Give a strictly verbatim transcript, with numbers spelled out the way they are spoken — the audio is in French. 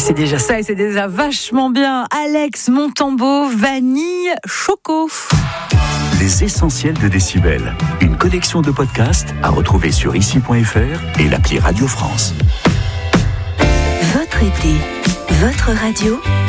C'est déjà ça et c'est déjà vachement bien. Alex Montambeau, vanille, choco. Les essentiels de Décibel. Une collection de podcasts à retrouver sur ici point f r et l'appli Radio France. Votre été, votre radio.